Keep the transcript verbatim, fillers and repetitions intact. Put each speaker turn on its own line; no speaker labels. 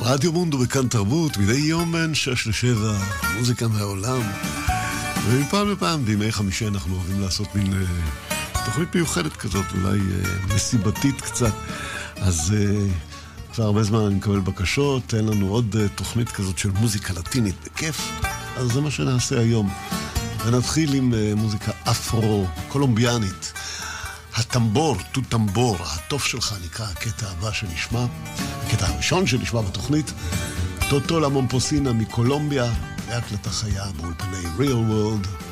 רדיו מונדו בכאן תרבות, מדי יום בין שש לשבע, מוזיקה מהעולם. ומפעם לפעם, בימי חמישי, אנחנו אוהבים לעשות מין uh, תוכנית מיוחדת כזאת, אולי uh, מסיבתית קצת. אז uh, כבר הרבה זמן אני מקבל בקשות, תן לנו עוד uh, תוכנית כזאת של מוזיקה לטינית בכיף. אז זה מה שנעשה היום. ונתחיל עם uh, מוזיקה אפרו-קולומביאנית. הטמבור, טו טמבור, הטוב שלך נקרא הקטע הבא שנשמע, הקטע הראשון שנשמע בתוכנית, טוטו לה מומפוסינה מקולומביה, בהקלטה חיה באולפני Real World.